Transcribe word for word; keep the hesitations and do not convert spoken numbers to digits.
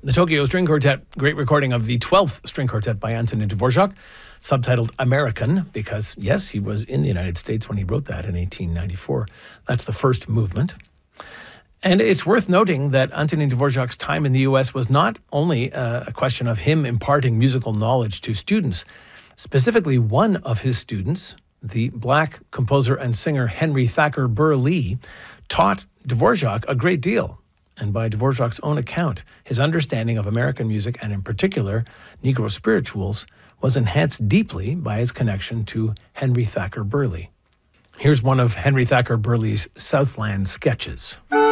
The Tokyo String Quartet, great recording of the twelfth String Quartet by Antonin Dvorak, subtitled American, because, yes, he was in the United States when he wrote that in eighteen ninety-four. That's the first movement. And it's worth noting that Antonin Dvorak's time in the U S was not only a question of him imparting musical knowledge to students. Specifically, one of his students, the black composer and singer Henry Thacker Burr-Lee, taught Dvorak a great deal. And by Dvorak's own account, his understanding of American music, and in particular Negro spirituals, was enhanced deeply by his connection to Henry Thacker Burr-Lee. Here's one of Henry Thacker Burr-Lee's Southland sketches.